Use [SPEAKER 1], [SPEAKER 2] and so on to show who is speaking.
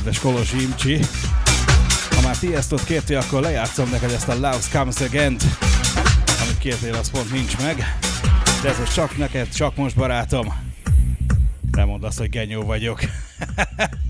[SPEAKER 1] kedves Kolozsi Imcsi. Ha már Tiestót kértél, akkor lejátszom neked ezt a Love Comes Again-t, amit kértél, az pont nincs meg. De ez csak neked, csak most barátom. Nem mondd azt, hogy genyó vagyok.